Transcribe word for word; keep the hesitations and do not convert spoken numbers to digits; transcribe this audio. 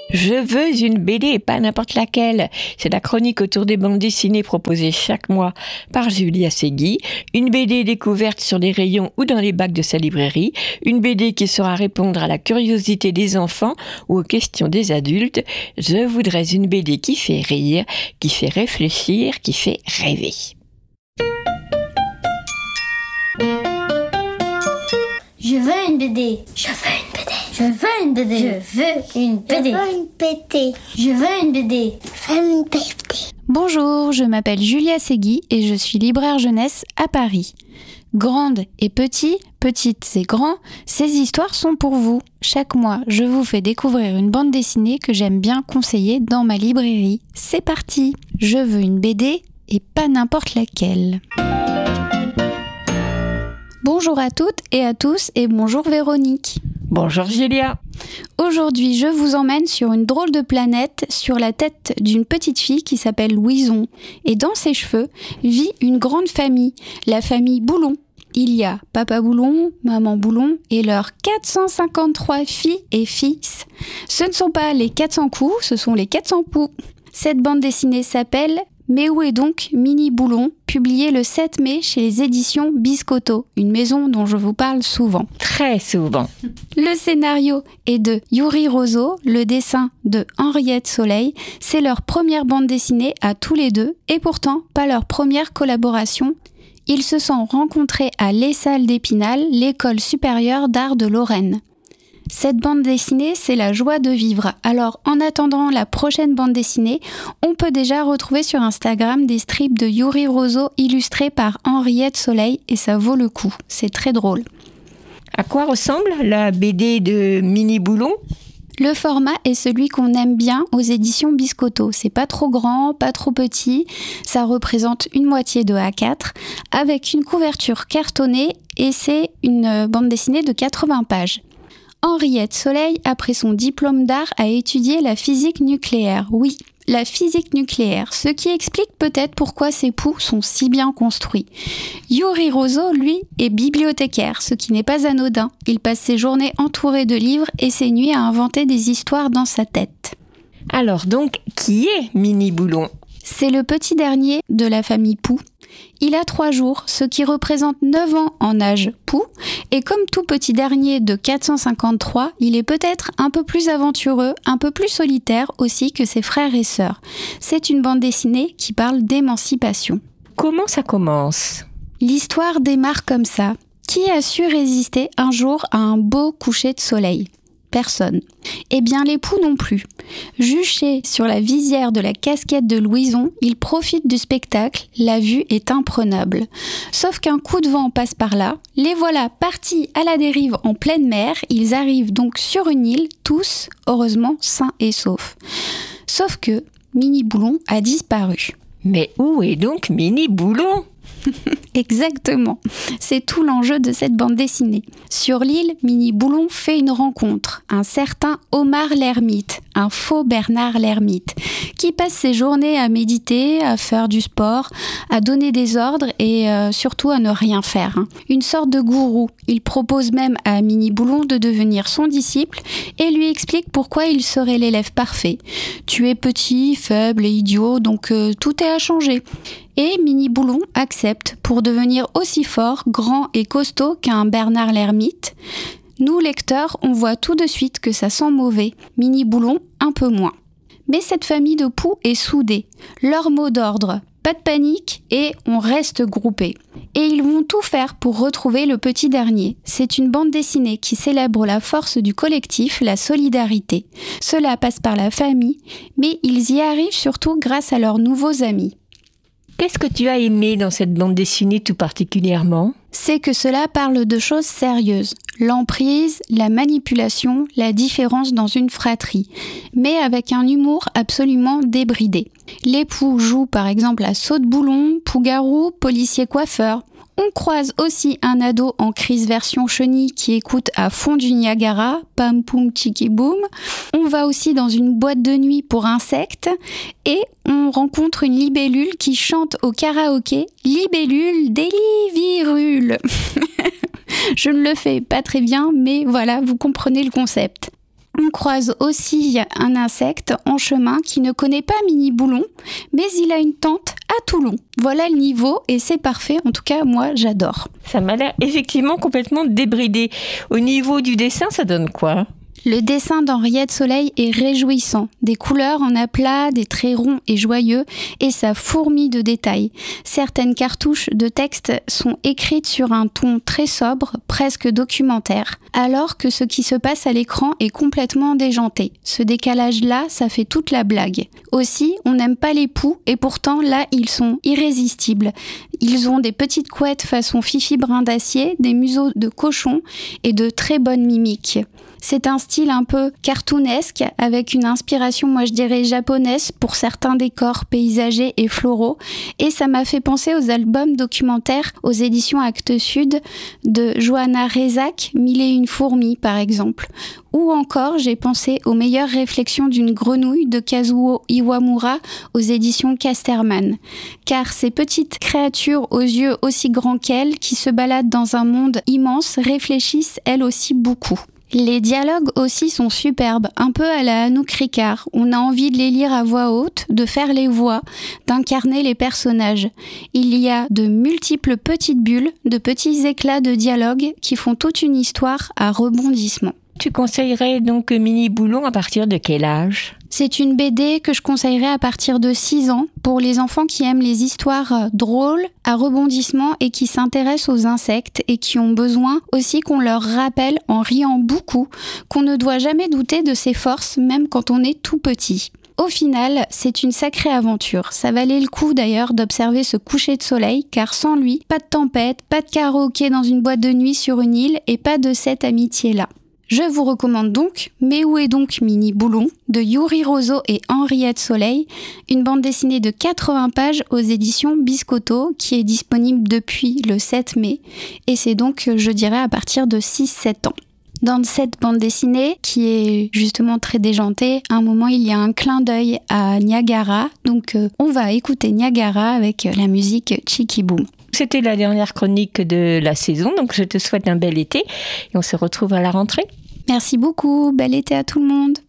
Je veux une B D et pas n'importe laquelle. C'est la chronique autour des bandes dessinées proposée chaque mois par Julia Segui. Une B D découverte sur les rayons ou dans les bacs de sa librairie. Une B D qui saura répondre à la curiosité des enfants ou aux questions des adultes. Je voudrais une B D qui fait rire, qui fait réfléchir, qui fait rêver. Je veux une B D. Je veux une B D. Je veux une B D. Je veux une B D. Je veux une B D. Je veux une B D. Je veux une B D. Bonjour, je m'appelle Julia Segui et je suis libraire jeunesse à Paris. Grandes et petits, petites et grands, ces histoires sont pour vous. Chaque mois, je vous fais découvrir une bande dessinée que j'aime bien conseiller dans ma librairie. C'est parti! Je veux une B D et pas n'importe laquelle. Bonjour à toutes et à tous et bonjour Véronique. Bonjour Julia. Aujourd'hui, je vous emmène sur une drôle de planète sur la tête d'une petite fille qui s'appelle Louison. Et dans ses cheveux vit une grande famille, la famille Boulon. Il y a Papa Boulon, Maman Boulon et leurs quatre cent cinquante-trois filles et fils. Ce ne sont pas les quatre cents coups, ce sont les quatre cents poux. Cette bande dessinée s'appelle « Mais où est donc Mini Boulon ?» publiée le sept mai chez les éditions Biscotto, une maison dont je vous parle souvent. Très souvent. Le scénario est de Yuri Rozo, le dessin de Henriette Soleil. C'est leur première bande dessinée à tous les deux et pourtant pas leur première collaboration. Ils se sont rencontrés à Les Salles d'Épinal, l'école supérieure d'art de Lorraine. Cette bande dessinée, c'est la joie de vivre. Alors, en attendant la prochaine bande dessinée, on peut déjà retrouver sur Instagram des strips de Yuri Rozo illustrés par Henriette Soleil et ça vaut le coup. C'est très drôle. À quoi ressemble la B D de Mini Boulon ? Le format est celui qu'on aime bien aux éditions Biscotto. C'est pas trop grand, pas trop petit. Ça représente une moitié de A quatre avec une couverture cartonnée et c'est une bande dessinée de quatre-vingts pages. Henriette Soleil, après son diplôme d'art, a étudié la physique nucléaire. Oui, la physique nucléaire, ce qui explique peut-être pourquoi ses poux sont si bien construits. Yuri Rozo, lui, est bibliothécaire, ce qui n'est pas anodin. Il passe ses journées entouré de livres et ses nuits à inventer des histoires dans sa tête. Alors donc, qui est Mini Boulon ? C'est le petit dernier de la famille Pou. Il a trois jours, ce qui représente neuf ans en âge Pou, et comme tout petit dernier de quatre cent cinquante-trois, il est peut-être un peu plus aventureux, un peu plus solitaire aussi que ses frères et sœurs. C'est une bande dessinée qui parle d'émancipation. Comment ça commence ? L'histoire démarre comme ça. Qui a su résister un jour à un beau coucher de soleil ? Personne. Eh bien, les poux non plus. Juchés sur la visière de la casquette de Louison, ils profitent du spectacle, la vue est imprenable. Sauf qu'un coup de vent passe par là, les voilà partis à la dérive en pleine mer, ils arrivent donc sur une île, tous, heureusement, sains et saufs. Sauf que Mini Boulon a disparu. Mais où est donc Mini Boulon ? Exactement, c'est tout l'enjeu de cette bande dessinée. Sur l'île, Mini Boulon fait une rencontre, un certain Omar l'ermite, un faux Bernard l'ermite, qui passe ses journées à méditer, à faire du sport, à donner des ordres et euh, surtout à ne rien faire. Hein. Une sorte de gourou. Il propose même à Mini Boulon de devenir son disciple et lui explique pourquoi il serait l'élève parfait. Tu es petit, faible et idiot, donc euh, tout est à changer. Et Mini Boulon accepte pour devenir aussi fort, grand et costaud qu'un Bernard l'ermite. Nous, lecteurs, on voit tout de suite que ça sent mauvais. Mini Boulon, un peu moins. Mais cette famille de poux est soudée. Leur mot d'ordre, pas de panique et on reste groupés. Et ils vont tout faire pour retrouver le petit dernier. C'est une bande dessinée qui célèbre la force du collectif, la solidarité. Cela passe par la famille, mais ils y arrivent surtout grâce à leurs nouveaux amis. Qu'est-ce que tu as aimé dans cette bande dessinée tout particulièrement ? C'est que cela parle de choses sérieuses. L'emprise, la manipulation, la différence dans une fratrie. Mais avec un humour absolument débridé. Les poux jouent par exemple à saut de boulon, pou-garou, policier coiffeur. On croise aussi un ado en crise version chenille qui écoute à fond du Niagara, pam poum tchiki boum. On va aussi dans une boîte de nuit pour insectes et on rencontre une libellule qui chante au karaoké « Libellule, délivirule ». Je ne le fais pas très bien, mais voilà, vous comprenez le concept. On croise aussi un insecte en chemin qui ne connaît pas Mini Boulon, mais il a une tante à Toulon. Voilà le niveau et c'est parfait. En tout cas, moi, j'adore. Ça m'a l'air effectivement complètement débridé. Au niveau du dessin, ça donne quoi ? Le dessin d'Henriette Soleil est réjouissant. Des couleurs en aplat, des traits ronds et joyeux, et ça fourmille de détails. Certaines cartouches de texte sont écrites sur un ton très sobre, presque documentaire, alors que ce qui se passe à l'écran est complètement déjanté. Ce décalage-là, ça fait toute la blague. Aussi, on n'aime pas les poux, et pourtant, là, ils sont irrésistibles. Ils ont des petites couettes façon Fifi brin d'acier, des museaux de cochon et de très bonnes mimiques. C'est un style un peu cartoonesque, avec une inspiration, moi je dirais, japonaise pour certains décors paysagers et floraux. Et ça m'a fait penser aux albums documentaires aux éditions Actes Sud de Johanna Rezac, Mille et une fourmis par exemple. Ou encore, j'ai pensé aux meilleures réflexions d'une grenouille de Kazuo Iwamura aux éditions Casterman. Car ces petites créatures aux yeux aussi grands qu'elles, qui se baladent dans un monde immense, réfléchissent elles aussi beaucoup. Les dialogues aussi sont superbes, un peu à la Anouk Ricard. On a envie de les lire à voix haute, de faire les voix, d'incarner les personnages. Il y a de multiples petites bulles, de petits éclats de dialogue qui font toute une histoire à rebondissement. Tu conseillerais donc Mini Boulon à partir de quel âge ? C'est une B D que je conseillerais à partir de six ans pour les enfants qui aiment les histoires drôles, à rebondissement et qui s'intéressent aux insectes et qui ont besoin aussi qu'on leur rappelle en riant beaucoup qu'on ne doit jamais douter de ses forces même quand on est tout petit. Au final, c'est une sacrée aventure. Ça valait le coup d'ailleurs d'observer ce coucher de soleil car sans lui, pas de tempête, pas de karaoké dans une boîte de nuit sur une île et pas de cette amitié-là. Je vous recommande donc Mais où est donc Mini Boulon de Yuri Roseau et Henriette Soleil, une bande dessinée de quatre-vingts pages aux éditions Biscotto qui est disponible depuis le sept mai et c'est donc, je dirais, à partir de six sept ans. Dans cette bande dessinée, qui est justement très déjantée, à un moment il y a un clin d'œil à Niagara, donc euh, on va écouter Niagara avec la musique Chicky Boom. C'était la dernière chronique de la saison, donc je te souhaite un bel été et on se retrouve à la rentrée. Merci beaucoup, bel été à tout le monde.